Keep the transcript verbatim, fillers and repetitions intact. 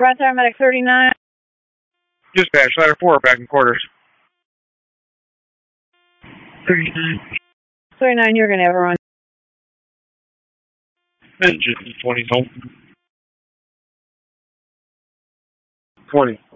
Front Medic thirty-nine. Dispatch, ladder four, back in quarters. thirty-nine. thirty-nine, you're going to have a run. Engine twenty, home. twenty.